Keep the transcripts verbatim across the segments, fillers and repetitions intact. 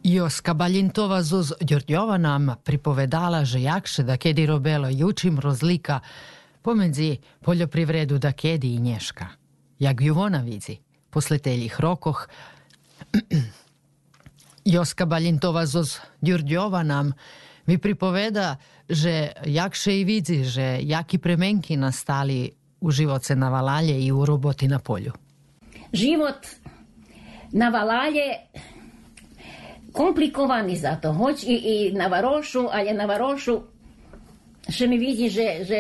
Joska Baljintova zoz Đorđova nam pripovedala, že jakše da kedi robelo jučim rozlika pomedzi poljoprivredu da kedi i nješka. Jak ju ona vidzi, posle teljih rokoh, Joska Baljintova zoz Đorđova nam mi pripoveda, že jakše i vidzi, že jaki premenki nastali u živoce na Valalje i u roboti na polju. Život na Valalje komplikovani zato, hoć i, i na Varošu, ali na Varošu še mi vidi, že, že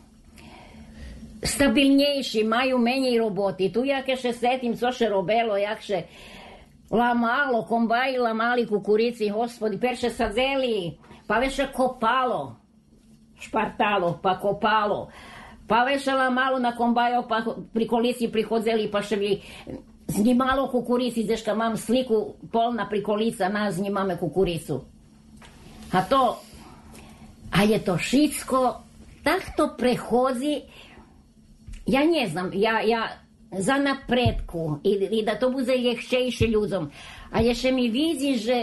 stabilnejši, majú menej roboty. Tu jaké še setim, co še robelo, jak še lamalo, kombaj lamali kukurici, gospodi, perše sadzeli, pa veše kopalo, špartalo, pa kopalo, pa veše lamalo na kombaju, pa pri kolici prihodzeli, pa še bi znimalo kukurici, zeška mam sliku polna prikolica, nas znimame kukuricu. A to, a je to šitsko, tak to prehodzi, ja ne znam, ja, ja za napredku i, i da to bude ljehčejše ľuďom. A jeszcze mi vidzi, že,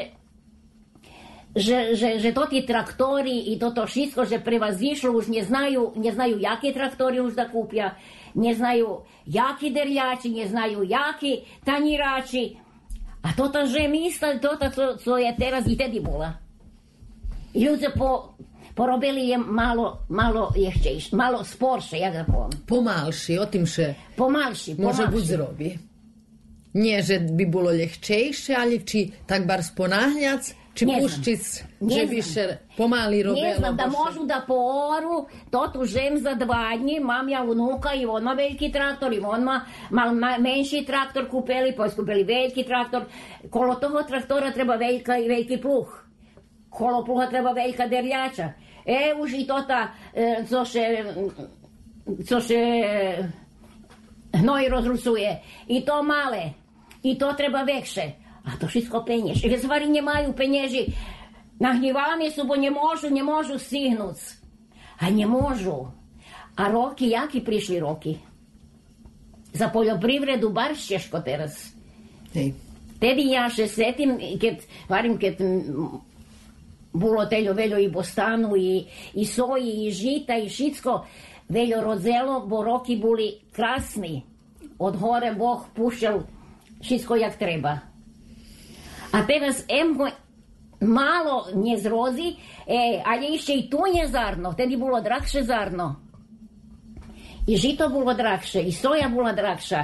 že, že, že to ti traktori i to to šitsko, že prevazišlo, už ne znaju, ne znaju jaki traktori už da kupja, ne znaju jaki derljači, ne znaju jaki tanjirači. A toto že misle, toto co, co je teraz i tedi bola. I ľudia po, porobili je malo, malo ješćejš, malo sporše, ja ga povem. Pomalši, o tim še Pomalši, može pomalši. bud zrobi. Nie, že bi bilo ljehčejše, ali či tak bar sponahljac, či Ne znam. puščic, Ne že znam. bi še pomali robelo. Ne znam, da boše. možu da po oru, to tu žem za dva dni, mam ja unuka i on ma veliki traktor, i on ma mal ma, menši traktor kupeli, pa skupili veliki traktor. Kolo toho traktora treba velika i veliki pluh. Kolo pluha treba velika derljača. E, už i to ta, e, co še, co še hnoj rozrucuje. I to male. I to treba vekše. A to všetko penjež. I stvari nemaju penježi. Nahnjivani su, bo ne možu, ne možu stihnut. A ne možu. A roki, jaki prišli roki? Za poljoprivredu bar šeško teraz. Hej. Tedi ja še setim, kad, varim, kad bilo teljo veljo i bostanu, i, i soji, i žita, i šitsko, veljo rodzelo, bo roki buli krasni. Od hore Bog pušćal šitsko jak treba. A teraz emho malo nje zrozi, e, ali išće i tu nje zarno, tedi bilo drakše zarno. I žito bilo drakše, i soja bila drakša.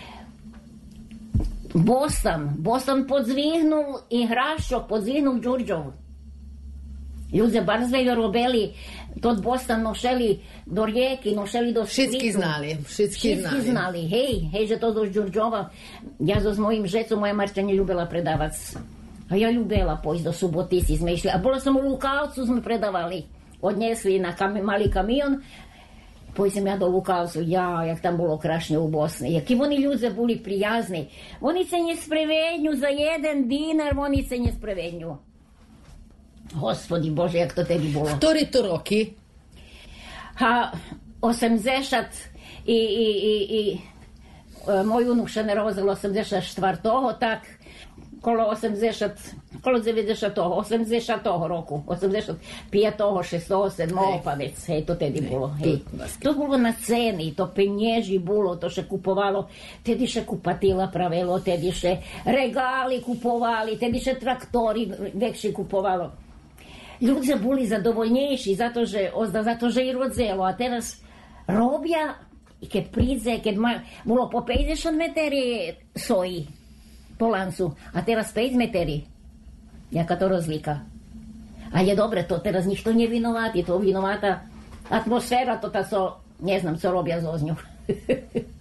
Bostan, Bostan podzvihnul i hrašo, podzvihnul Đurđov. Ljudi barzvejo robeli, tot Bostan nošeli do rijeki, nošeli do Splitu. Šitski znali, šitski Šitski znali. znali, hej, hej, že to do Đurđova. Ja zo s mojim žecom, moja Marća nje ljubila predavac. A ja ljubila pojść do Subotici, sme išli. A bola sam u Lukavcu, sme predavali. Odnesli na kam, mali kamion, pojdem ja do Lukavcu, ja, jak tam bilo krašnje u Bosni. Jaki oni ljudi bili prijazni. Oni se nje sprevednju za jedan dinar, oni se nje sprevednju. Gospodi Bože, jak to tebi bilo. Ktori to roki? Ha, osemdeset i, i, i, i e, moj unuk še ne rozil osemdeset četvrtog, tak, kolo osemdeset, kolo devedesetog, osemdesetog roku, osemdeset petog, šestog, sedmog, pa već, hej, to tedi bilo, hej. To bilo na ceni, to penježi bilo, to še kupovalo, tedi še kupatila pravelo, tedi še regali kupovali, tedi še traktori vekši kupovalo. Ljudi bili zadovoljnejši, zato že, zato že i rodzelo, a teraz robja, i kad pridze, kad ma, bilo po pedeset meteri soji po lancu, a teraz pet meteri. Jaka to rozlika. A je dobre, to teraz ništo nije vinovati, to vinovata atmosfera, to ta so, ne znam, co robja zoznju.